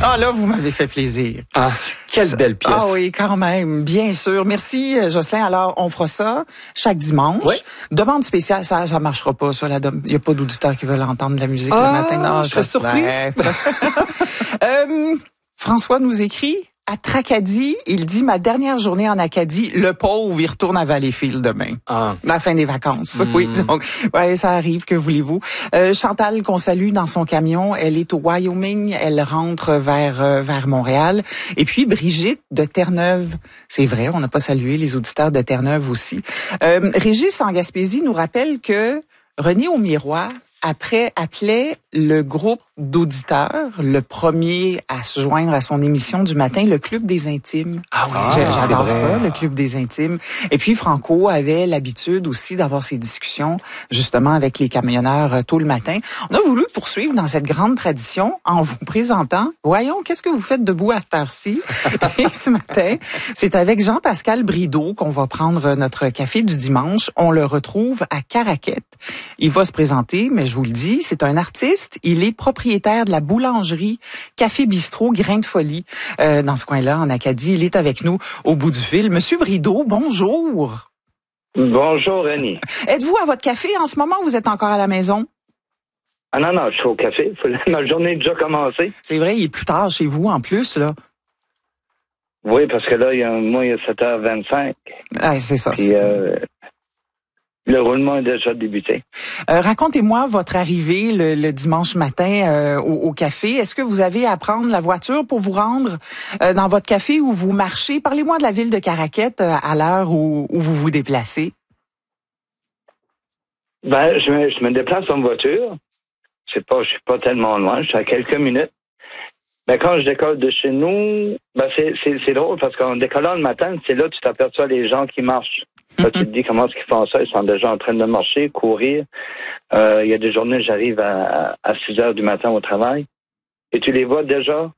Ah là, vous m'avez fait plaisir. Ah, quelle belle pièce. Ah oui, quand même, bien sûr. Merci, Jocelyn. Alors, on fera ça chaque dimanche. Oui. Demande spéciale, ça marchera pas, ça. Il y a pas d'auditeurs qui veulent entendre de la musique le matin. Non, je serais surpris. François nous écrit. À Tracadie, il dit, ma dernière journée en Acadie, le pauvre, il retourne à Valleyfield demain. À la fin des vacances. Oui, donc, ouais, ça arrive, que voulez-vous. Chantal, qu'on salue dans son camion, elle est au Wyoming, elle rentre vers Montréal. Et puis, Brigitte de Terre-Neuve, c'est vrai, on n'a pas salué les auditeurs de Terre-Neuve aussi. Régis en Gaspésie nous rappelle que René Aumirois appelait le groupe d'auditeurs, le premier à se joindre à son émission du matin, le Club des Intimes. Ah oui, j'adore ça, le Club des Intimes. Et puis Franco avait l'habitude aussi d'avoir ces discussions justement avec les camionneurs tôt le matin. On a voulu poursuivre dans cette grande tradition en vous présentant, voyons, qu'est-ce que vous faites debout à cette heure-ci? Et ce matin, c'est avec Jean-Pascal Brideau qu'on va prendre notre café du dimanche. On le retrouve à Caraquette. Il va se présenter, mais je vous le dis, c'est un artiste. Il est propriétaire de la boulangerie Café Bistrot Grain de Folie dans ce coin-là, en Acadie. Il est avec nous au bout du fil. Monsieur Brideau, bonjour. Bonjour, Annie. Êtes-vous à votre café en ce moment ou vous êtes encore à la maison? Ah non, je suis au café. Ma journée est déjà commencée. C'est vrai, il est plus tard chez vous en plus, là. Oui, parce que là, il y a 7h25. Ah, c'est ça. Puis, le roulement est déjà débuté. Racontez-moi votre arrivée le dimanche matin au café. Est-ce que vous avez à prendre la voiture pour vous rendre dans votre café ou vous marchez? Parlez-moi de la ville de Caraquette à l'heure où vous vous déplacez. Ben, je me déplace en voiture. Je suis pas tellement loin. Je suis à quelques minutes. Ben, quand je décolle de chez nous, ben, c'est drôle parce qu'en décollant le matin, c'est là que tu t'aperçois les gens qui marchent. Là, tu te dis comment est-ce qu'ils font ça? Ils sont déjà en train de marcher, courir. Il y a des journées, j'arrive à 6 heures du matin au travail. Et tu les vois déjà